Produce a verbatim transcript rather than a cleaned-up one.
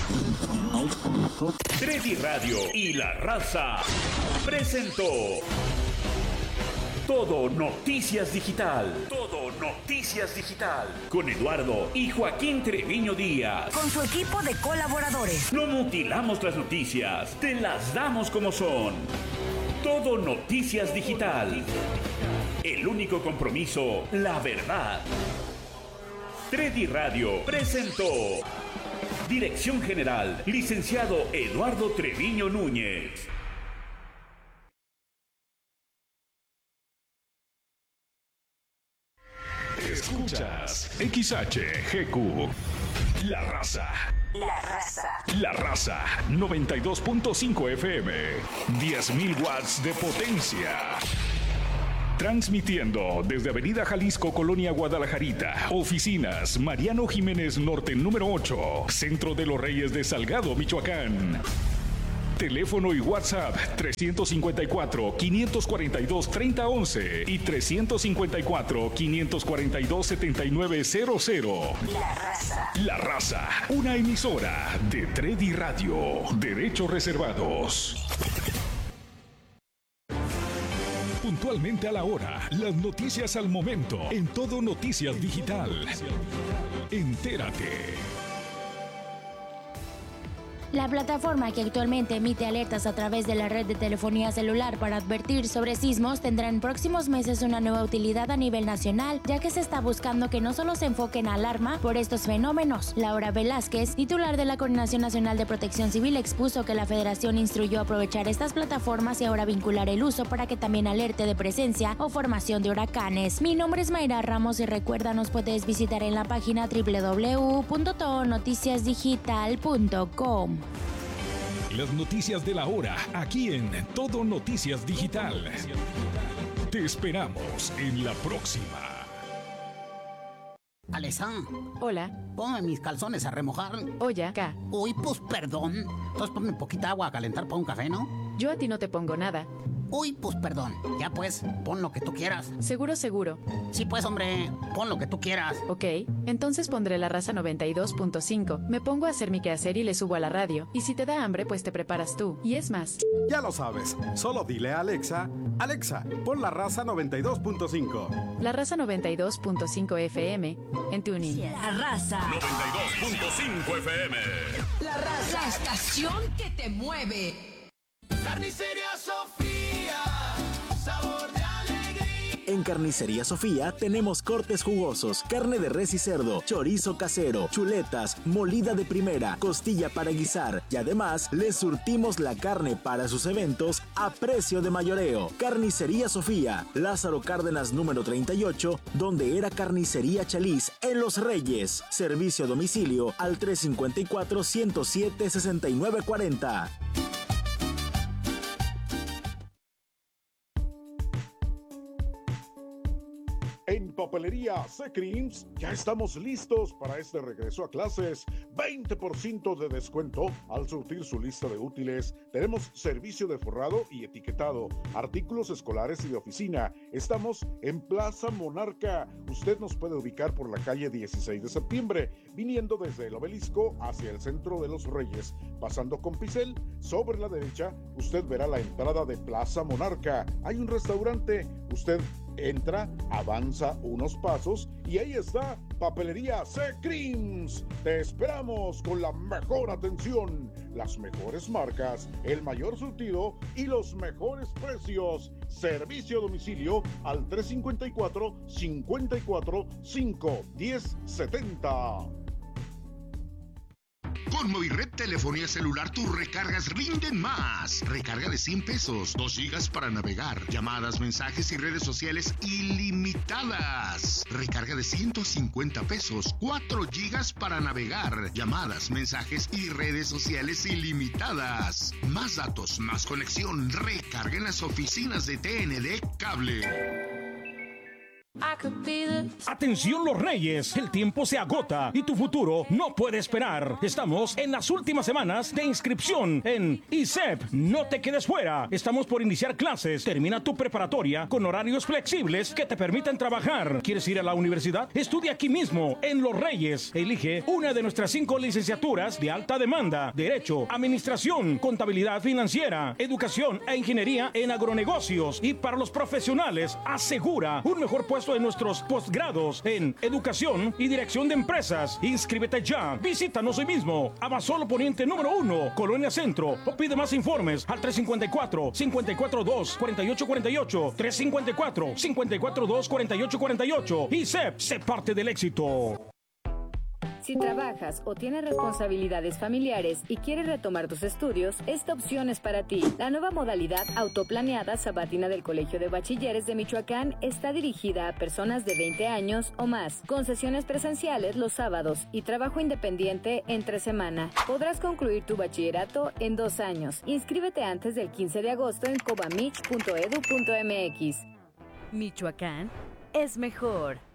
Tredi Radio y La Raza presentó Todo Noticias Digital. Todo Noticias Digital. Con Eduardo y Joaquín Treviño Díaz. Con su equipo de colaboradores. No mutilamos las noticias, te las damos como son. Todo Noticias Digital. El único compromiso, la verdad. Tredi Radio presentó. Dirección General, licenciado Eduardo Treviño Núñez. Escuchas X H G Q. La Raza. La Raza. La Raza. noventa y dos punto cinco F M. diez mil watts de potencia. Transmitiendo desde Avenida Jalisco, Colonia Guadalajarita. Oficinas Mariano Jiménez Norte número ocho. Centro de los Reyes de Salgado, Michoacán. Teléfono y WhatsApp trescientos cincuenta y cuatro, quinientos cuarenta y dos, treinta once y trescientos cincuenta y cuatro, quinientos cuarenta y dos, setenta y nueve cero cero. La Raza. La Raza, una emisora de Tredi Radio. Derechos reservados. Puntualmente a la hora, las noticias al momento, en Todo Noticias Digital. Entérate. La plataforma que actualmente emite alertas a través de la red de telefonía celular para advertir sobre sismos tendrá en próximos meses una nueva utilidad a nivel nacional, ya que se está buscando que no solo se enfoquen a alarma por estos fenómenos. Laura Velázquez, titular de la Coordinación Nacional de Protección Civil, expuso que la Federación instruyó aprovechar estas plataformas y ahora vincular el uso para que también alerte de presencia o formación de huracanes. Mi nombre es Mayra Ramos y recuerda, nos puedes visitar en la página doble u doble u doble u punto todo noticias digital punto com. Las noticias de la hora, aquí en Todo Noticias Digital. Te esperamos en la próxima. Alexa. Hola. Ponme mis calzones a remojar. Oye, acá. Uy, pues perdón. Entonces ponme poquita agua a calentar para un café, ¿no? Yo a ti no te pongo nada. Uy, pues perdón. Ya pues, pon lo que tú quieras. Seguro, seguro. Sí, pues, hombre, pon lo que tú quieras. Ok, entonces pondré La Raza noventa y dos punto cinco. Me pongo a hacer mi quehacer y le subo a la radio. Y si te da hambre, pues te preparas tú. Y es más. Ya lo sabes. Solo dile a Alexa, Alexa, pon La Raza noventa y dos punto cinco. La Raza noventa y dos punto cinco F M en TuneIn. La Raza. noventa y dos punto cinco F M. La Raza. La estación que te mueve. Carnicería Sofía, sabor de alegría. En Carnicería Sofía tenemos cortes jugosos, carne de res y cerdo, chorizo casero, chuletas, molida de primera, costilla para guisar y además les surtimos la carne para sus eventos a precio de mayoreo. Carnicería Sofía, Lázaro Cárdenas número treinta y ocho, donde era Carnicería Chaliz en Los Reyes. Servicio a domicilio al tres cinco cuatro, ciento siete, sesenta y nueve cuarenta. En Papelería C-Creams ya estamos listos para este regreso a clases. veinte por ciento de descuento al surtir su lista de útiles. Tenemos servicio de forrado y etiquetado, artículos escolares y de oficina. Estamos en Plaza Monarca. Usted nos puede ubicar por la calle dieciséis de septiembre, viniendo desde el Obelisco hacia el Centro de los Reyes. Pasando con Picel, sobre la derecha, usted verá la entrada de Plaza Monarca. Hay un restaurante. Usted entra, avanza unos pasos y ahí está Papelería C-Creams. Te esperamos con la mejor atención, las mejores marcas, el mayor surtido y los mejores precios. Servicio a domicilio al tres cinco cuatro, cinco cuatro cinco, uno cero siete cero. Con Movired Telefonía Celular tus recargas rinden más. Recarga de cien pesos, dos gigas para navegar, llamadas, mensajes y redes sociales ilimitadas. Recarga de ciento cincuenta pesos, cuatro gigas para navegar, llamadas, mensajes y redes sociales ilimitadas. Más datos, más conexión. Recarga en las oficinas de T N D Cable. I could be the Atención los Reyes, el tiempo se agota y tu futuro no puede esperar. Estamos en las últimas semanas de inscripción en I S E P. No te quedes fuera. Estamos por iniciar clases. Termina tu preparatoria con horarios flexibles que te permitan trabajar. ¿Quieres ir a la universidad? Estudia aquí mismo, en Los Reyes. Elige una de nuestras cinco licenciaturas de alta demanda: Derecho, Administración, Contabilidad Financiera, Educación e Ingeniería en Agronegocios. Y para los profesionales, asegura un mejor puesto en nuestros posgrados en Educación y Dirección de Empresas. Inscríbete ya. Visítanos hoy mismo. Abasolo Poniente número uno, Colonia Centro. O pide más informes al tres cinco cuatro, cinco cuatro dos, cuatro ocho cuatro ocho, tres cinco cuatro, cinco cuatro dos, cuatro ocho cuatro ocho. I S E P, sé parte del éxito. Si trabajas o tienes responsabilidades familiares y quieres retomar tus estudios, esta opción es para ti. La nueva modalidad autoplaneada sabatina del Colegio de Bachilleres de Michoacán está dirigida a personas de veinte años o más, con sesiones presenciales los sábados y trabajo independiente entre semana. Podrás concluir tu bachillerato en dos años. Inscríbete antes del quince de agosto en cobamich punto edu punto mx. Michoacán es mejor.